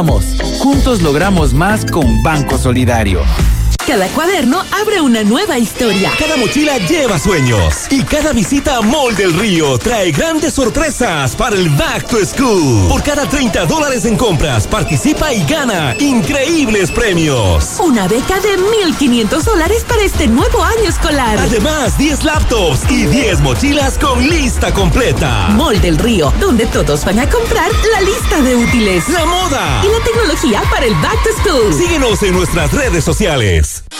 Juntos logramos más con Banco Solidario. Cada cuaderno abre una nueva historia. Cada mochila lleva sueños. Y cada visita a Mall del Río trae grandes sorpresas para el Back to School. Por cada $30 en compras, participa y gana increíbles premios. Una beca de $1,500 para este nuevo año escolar. Además, 10 laptops y 10 mochilas con lista completa. Mall del Río, donde todos van a comprar la lista de útiles. La moda y la tecnología para el Back to School. Síguenos en nuestras redes sociales.